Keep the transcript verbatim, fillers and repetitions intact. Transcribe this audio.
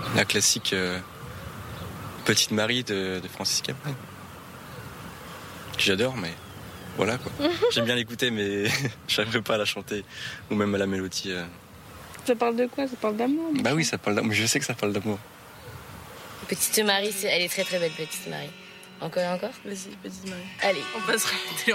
La classique euh, Petite Marie de, de Francis Cabrel. Que j'adore, mais voilà quoi. J'aime bien l'écouter, mais j'arriverai pas à la chanter. Ou même à la mélodie. Euh... Ça parle de quoi? Ça parle d'amour? Bah oui, ça parle d'amour. Je sais que ça parle d'amour. Petite Marie, c'est... elle est très très belle, Petite Marie. Encore et encore? Vas-y, Petite Marie. Allez. On passera.